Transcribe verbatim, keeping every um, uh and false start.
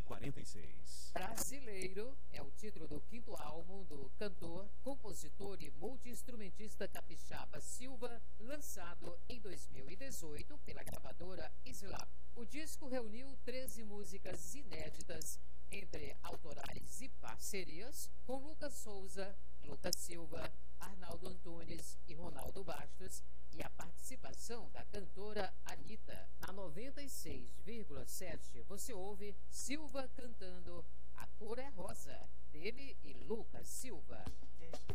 e quarenta e seis. Brasileiro é o título do quinto álbum do cantor, compositor e multi-instrumentista capixaba Silva, lançado em dois mil e dezoito pela gravadora Slap. O disco reuniu treze músicas inéditas, entre autorais e parcerias, com Lucas Souza, Lucas Silva, Arnaldo Antunes e Ronaldo Bastos, e a participação da cantora Anitta. Na noventa e seis vírgula sete você ouve Silva cantando A Cor é Rosa, dele e Lucas Silva.